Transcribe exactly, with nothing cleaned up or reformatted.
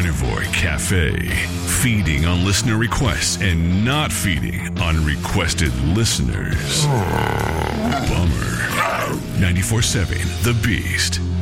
Carnivore Cafe. Feeding on listener requests and not feeding on requested listeners. Bummer. ninety-four point seven The Beast.